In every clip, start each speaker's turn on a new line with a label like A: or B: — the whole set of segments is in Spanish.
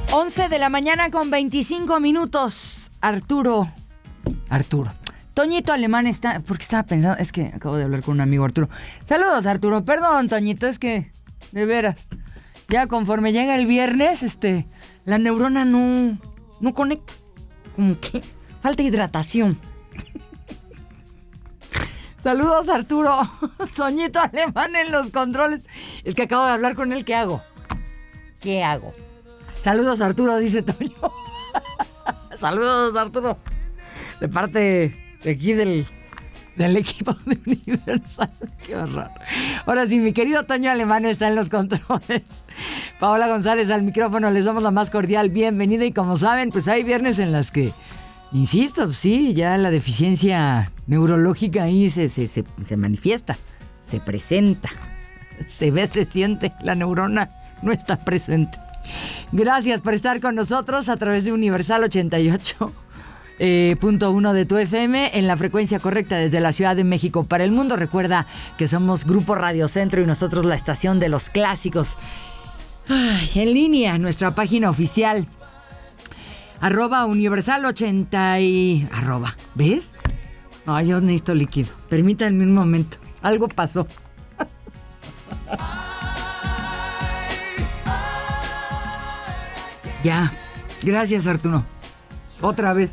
A: 11 de la mañana con 25 minutos. Arturo. Toñito Alemán está... Porque estaba pensando... Es que acabo de hablar con un amigo, Arturo. Saludos, Arturo. Perdón, Toñito, es que... De veras. Ya conforme llega el viernes, la neurona no conecta. Como que falta hidratación. Saludos, Arturo. Toñito Alemán en los controles. Es que acabo de hablar con él. ¿Qué hago? Saludos, Arturo, dice Toño. Saludos, Arturo. De parte de aquí del equipo de Universal. Qué horror. Ahora sí, mi querido Toño Alemán está en los controles. Paola González al micrófono. Les damos la más cordial bienvenida. Y como saben, pues hay viernes en las que, insisto, sí, ya la deficiencia neurológica ahí se manifiesta, se presenta, se ve, se siente. La neurona no está presente. Gracias por estar con nosotros a través de Universal 88.1 de tu FM en la frecuencia correcta desde la Ciudad de México para el mundo. Recuerda que somos Grupo Radio Centro y nosotros la estación de los clásicos. En línea, nuestra página oficial @universal80 y ¿ves? No, yo necesito líquido. Permítanme un momento. Algo pasó. Ya, gracias, Arturo. Otra vez.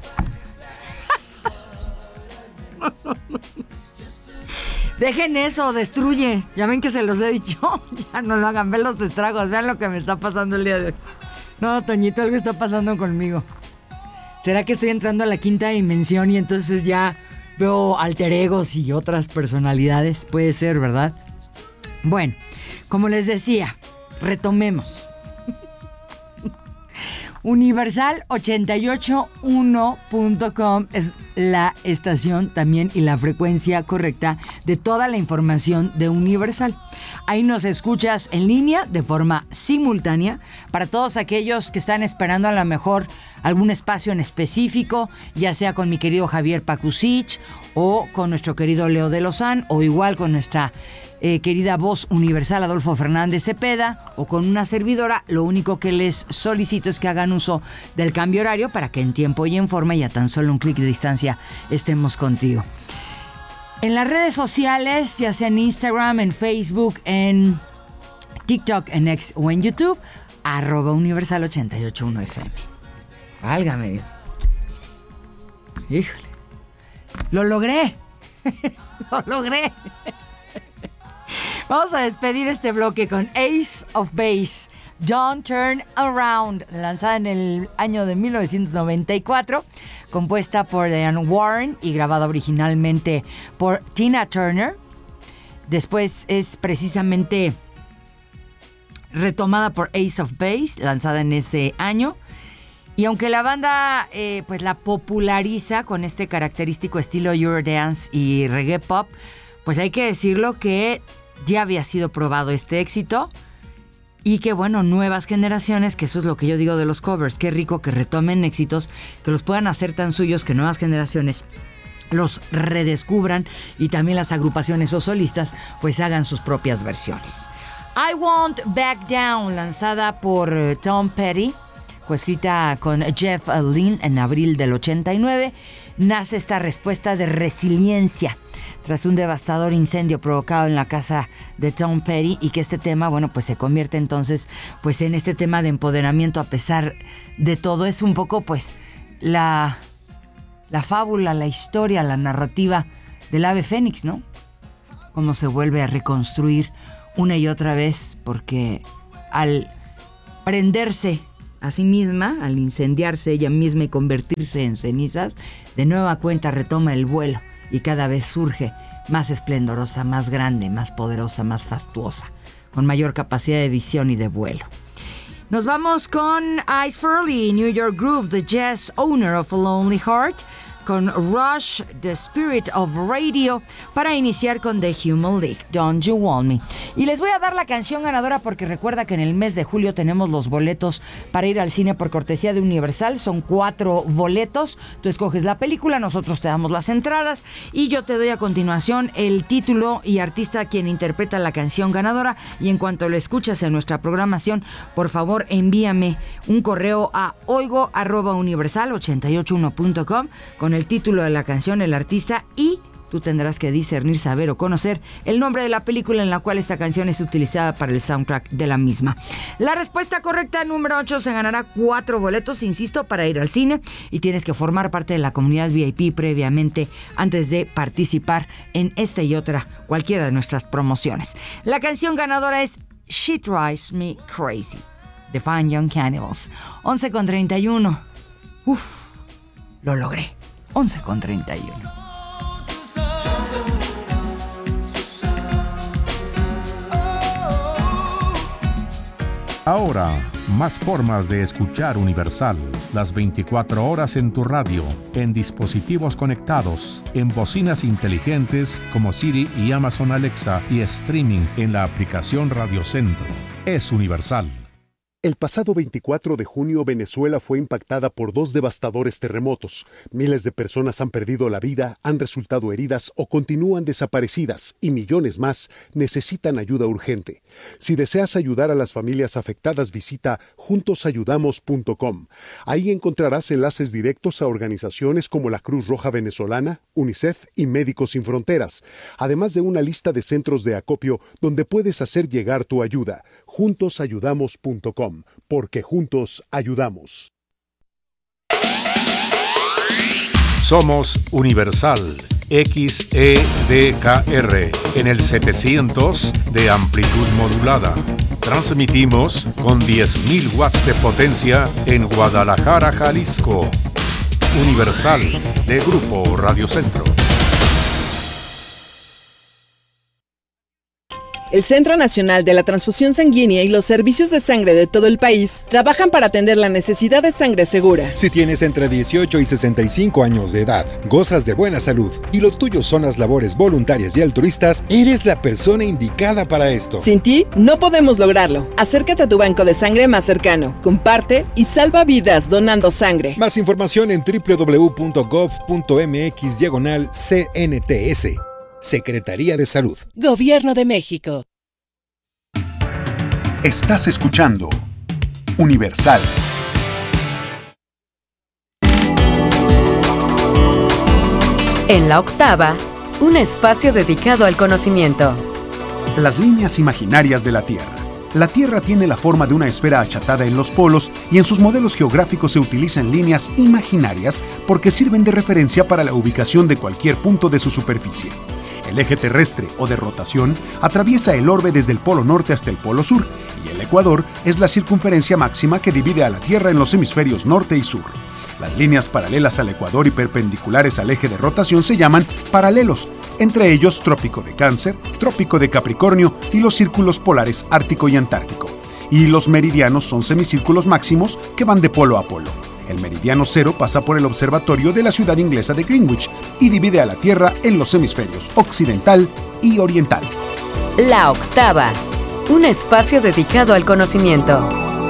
A: Dejen eso, destruye. Ya ven que se los he dicho. Ya no lo hagan, ven los estragos. Vean lo que me está pasando el día de hoy. No, Toñito, algo está pasando conmigo. ¿Será que estoy entrando a la quinta dimensión y entonces ya veo alter egos y otras personalidades? Puede ser, ¿verdad? Bueno, como les decía, retomemos. Universal881.com es la estación también y la frecuencia correcta de toda la información de Universal. Ahí nos escuchas en línea de forma simultánea para todos aquellos que están esperando a lo mejor algún espacio en específico, ya sea con mi querido Javier Pakusich o con nuestro querido Leo de Lozán o igual con nuestra querida voz universal Adolfo Fernández Cepeda o con una servidora. Lo único que les solicito es que hagan uso del cambio horario para que en tiempo y en forma y a tan solo un clic de distancia estemos contigo. En las redes sociales, ya sea en Instagram, en Facebook, en TikTok, en X o en YouTube, @universal881fm. Válgame Dios. Híjole. Lo logré. Lo logré. Vamos a despedir este bloque con Ace of Base, Don't Turn Around, lanzada en el año de 1994, compuesta por Diane Warren y grabada originalmente por Tina Turner. Después es precisamente retomada por Ace of Base, lanzada en ese año. Y aunque la banda pues la populariza con este característico estilo Eurodance y reggae pop, pues hay que decirlo que ya había sido probado este éxito y que bueno, nuevas generaciones, que eso es lo que yo digo de los covers, qué rico que retomen éxitos, que los puedan hacer tan suyos, que nuevas generaciones los redescubran y también las agrupaciones o solistas pues hagan sus propias versiones. I Won't Back Down, lanzada por Tom Petty, coescrita con Jeff Lynne en abril del 89, nace esta respuesta de resiliencia tras un devastador incendio provocado en la casa de Tom Petty, y que este tema, bueno, pues se convierte entonces pues en este tema de empoderamiento a pesar de todo. Es un poco pues la fábula, la historia, la narrativa del ave fénix, ¿no? Cómo se vuelve a reconstruir una y otra vez, porque al prenderse a sí misma, al incendiarse ella misma y convertirse en cenizas, de nueva cuenta retoma el vuelo y cada vez surge más esplendorosa, más grande, más poderosa, más fastuosa, con mayor capacidad de visión y de vuelo. Nos vamos con Ice Furley, New York Groove, The Jazz Owner of a Lonely Heart, con Rush, The Spirit of Radio, para iniciar con The Human League, Don't You Want Me. Y les voy a dar la canción ganadora porque recuerda que en el mes de julio tenemos los boletos para ir al cine por cortesía de Universal. Son 4 boletos. Tú escoges la película, nosotros te damos las entradas y yo te doy a continuación el título y artista quien interpreta la canción ganadora. Y en cuanto lo escuchas en nuestra programación, por favor envíame un correo a oigo@universal881.com con el título de la canción, el artista, y tú tendrás que discernir, saber o conocer el nombre de la película en la cual esta canción es utilizada para el soundtrack de la misma. La respuesta correcta, número 8, se ganará 4 boletos, insisto, para ir al cine, y tienes que formar parte de la comunidad VIP previamente antes de participar en esta y otra, cualquiera de nuestras promociones. La canción ganadora es She Drives Me Crazy, de Fine Young Cannibals. 11:31. Uf, lo logré. 11:31.
B: Ahora, más formas de escuchar Universal. Las 24 horas en tu radio, en dispositivos conectados, en bocinas inteligentes como Siri y Amazon Alexa, y streaming en la aplicación Radio Centro. Es Universal.
C: El pasado 24 de junio, Venezuela fue impactada por 2 devastadores terremotos. Miles de personas han perdido la vida, han resultado heridas o continúan desaparecidas, y millones más necesitan ayuda urgente. Si deseas ayudar a las familias afectadas, visita juntosayudamos.com. Ahí encontrarás enlaces directos a organizaciones como la Cruz Roja Venezolana, UNICEF y Médicos Sin Fronteras, además de una lista de centros de acopio donde puedes hacer llegar tu ayuda. juntosayudamos.com. Porque juntos ayudamos.
B: Somos Universal XEDKR en el 700 de amplitud modulada. Transmitimos con 10.000 watts de potencia en Guadalajara, Jalisco. Universal, de Grupo Radio Centro.
D: El Centro Nacional de la Transfusión Sanguínea y los servicios de sangre de todo el país trabajan para atender la necesidad de sangre segura.
E: Si tienes entre 18 y 65 años de edad, gozas de buena salud y lo tuyo son las labores voluntarias y altruistas, eres la persona indicada para esto.
D: Sin ti, no podemos lograrlo. Acércate a tu banco de sangre más cercano, comparte y salva vidas donando sangre.
E: Más información en www.gov.mx/CNTS. Secretaría de Salud.
F: Gobierno de México.
G: Estás escuchando Universal.
F: En la octava, un espacio dedicado al conocimiento.
G: Las líneas imaginarias de la Tierra. La Tierra tiene la forma de una esfera achatada en los polos y en sus modelos geográficos se utilizan líneas imaginarias porque sirven de referencia para la ubicación de cualquier punto de su superficie. El eje terrestre o de rotación atraviesa el orbe desde el polo norte hasta el polo sur, y el ecuador es la circunferencia máxima que divide a la Tierra en los hemisferios norte y sur. Las líneas paralelas al ecuador y perpendiculares al eje de rotación se llaman paralelos, entre ellos Trópico de Cáncer, Trópico de Capricornio y los círculos polares Ártico y Antártico. Y los meridianos son semicírculos máximos que van de polo a polo. El meridiano cero pasa por el observatorio de la ciudad inglesa de Greenwich y divide a la Tierra en los hemisferios occidental y oriental.
F: La octava, un espacio dedicado al conocimiento.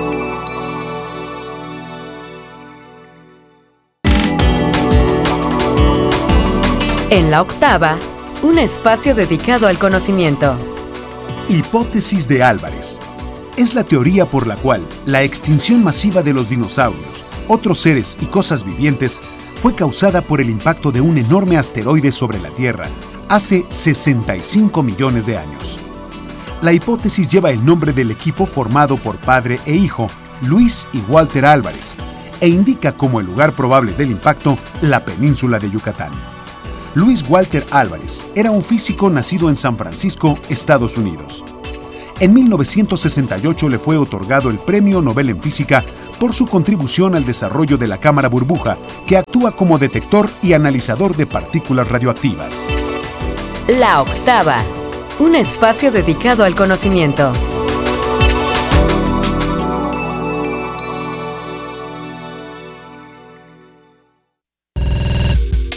F: En la octava, un espacio dedicado al conocimiento.
G: Hipótesis de Álvarez. Es la teoría por la cual la extinción masiva de los dinosaurios, otros seres y cosas vivientes fue causada por el impacto de un enorme asteroide sobre la Tierra hace 65 millones de años. La hipótesis lleva el nombre del equipo formado por padre e hijo, Luis y Walter Álvarez, e indica como el lugar probable del impacto la península de Yucatán. Luis Walter Álvarez era un físico nacido en San Francisco, Estados Unidos. En 1968 le fue otorgado el Premio Nobel en Física por su contribución al desarrollo de la cámara burbuja, que actúa como detector y analizador de partículas radioactivas.
F: La octava, un espacio dedicado al conocimiento.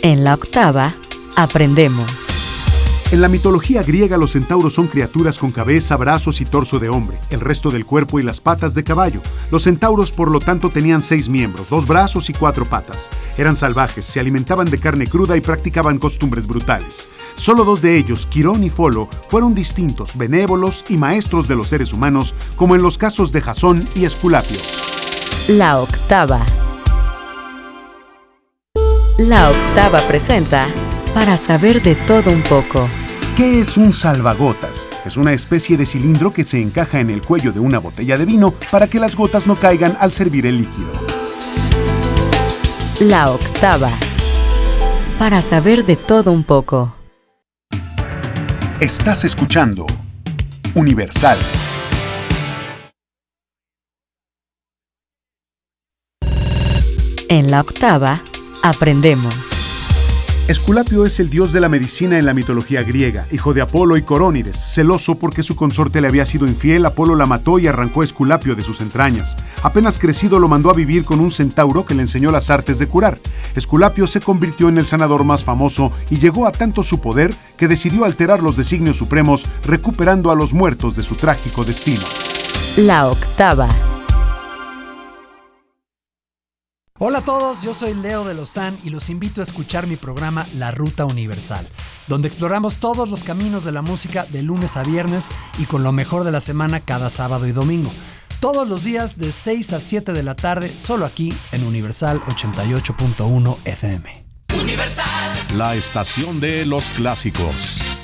F: En la octava, aprendemos.
G: En la mitología griega, los centauros son criaturas con cabeza, brazos y torso de hombre, el resto del cuerpo y las patas de caballo. Los centauros, por lo tanto, tenían 6 miembros, 2 brazos y 4 patas. Eran salvajes, se alimentaban de carne cruda y practicaban costumbres brutales. Solo 2 de ellos, Quirón y Folo, fueron distintos, benévolos y maestros de los seres humanos, como en los casos de Jasón y Esculapio.
F: La octava. La octava presenta Para saber de todo un poco.
G: ¿Qué es un salvagotas? Es una especie de cilindro que se encaja en el cuello de una botella de vino para que las gotas no caigan al servir el líquido.
F: La octava. Para saber de todo un poco.
G: Estás escuchando Universal.
F: En la octava, aprendemos.
G: Esculapio es el dios de la medicina en la mitología griega, hijo de Apolo y Corónides. Celoso porque su consorte le había sido infiel, Apolo la mató y arrancó a Esculapio de sus entrañas. Apenas crecido lo mandó a vivir con un centauro que le enseñó las artes de curar. Esculapio se convirtió en el sanador más famoso y llegó a tanto su poder que decidió alterar los designios supremos, recuperando a los muertos de su trágico destino.
F: La octava.
H: Hola a todos, yo soy Leo de Lozán y los invito a escuchar mi programa La Ruta Universal, donde exploramos todos los caminos de la música de lunes a viernes y con lo mejor de la semana cada sábado y domingo. Todos los días de 6 a 7 de la tarde, solo aquí en Universal 88.1 FM.
B: Universal. La estación de los clásicos.